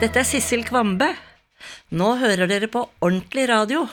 Dette Sissel Kvambe. Nå hører dere på ordentlig radio.